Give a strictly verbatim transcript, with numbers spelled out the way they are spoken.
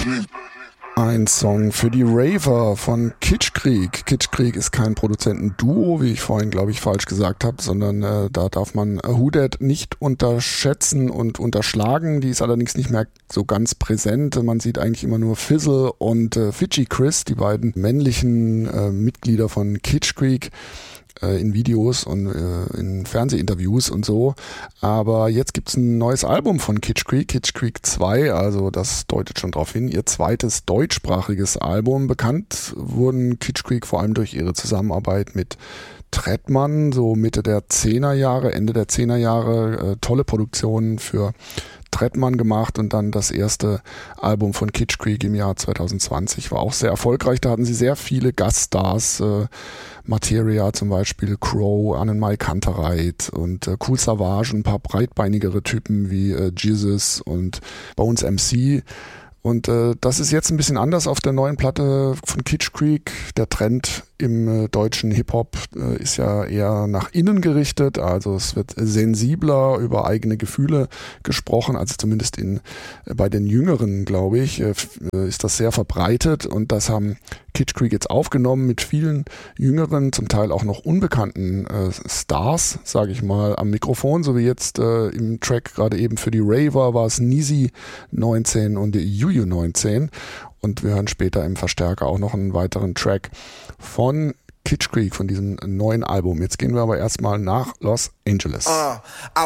Ein Song für die Raver von Kitschkrieg. Kitschkrieg ist kein Produzentenduo, wie ich vorhin, glaube ich, falsch gesagt habe, sondern äh, da darf man Who Dat nicht unterschätzen und unterschlagen. Die ist allerdings nicht mehr so ganz präsent. Man sieht eigentlich immer nur Fizzle und äh, Fidschi Chris, die beiden männlichen äh, Mitglieder von Kitschkrieg, in Videos und äh, in Fernsehinterviews und so. Aber jetzt gibt's ein neues Album von Kitschkrieg, Kitschkrieg zwei, also das deutet schon darauf hin, ihr zweites deutschsprachiges Album. Bekannt wurden Kitschkrieg vor allem durch ihre Zusammenarbeit mit Trettmann, so Mitte der Zehnerjahre, Ende der Zehnerjahre, äh, tolle Produktionen für Trettmann gemacht und dann das erste Album von Kitschkrieg im Jahr zwanzig zwanzig war auch sehr erfolgreich. Da hatten sie sehr viele Gaststars, äh, Materia zum Beispiel, Crow, Annenmai Kantereit und äh, Kool Savas, ein paar breitbeinigere Typen wie äh, Jesus und Bones M C. Und äh, das ist jetzt ein bisschen anders auf der neuen Platte von Kitschkrieg. Der Trend im äh, deutschen Hip-Hop äh, ist ja eher nach innen gerichtet. Also es wird sensibler über eigene Gefühle gesprochen. Also zumindest in äh, bei den Jüngeren, glaube ich, äh, ist das sehr verbreitet. Und das haben Kitschkrieg jetzt aufgenommen mit vielen jüngeren, zum Teil auch noch unbekannten äh, Stars, sage ich mal, am Mikrofon. So wie jetzt äh, im Track gerade eben für die Raver war es Nisi neunzehn und Juju neunzehn. Und wir hören später im Verstärker auch noch einen weiteren Track von Kitschkrieg, von diesem neuen Album. Jetzt gehen wir aber erstmal nach Los Angeles. Uh,